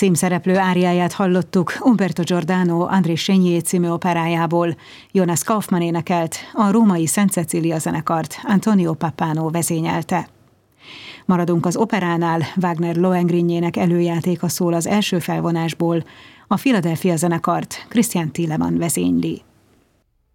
címszereplő áriáját hallottuk Umberto Giordano Andrés Chenier című operájából. Jonas Kaufmann énekelt, a római Szent Cecília zenekart Antonio Pappano vezényelte. Maradunk az operánál, Wagner Lohengrinjének előjátéka szól az első felvonásból, a Philadelphia zenekart Christian Thielemann vezényli.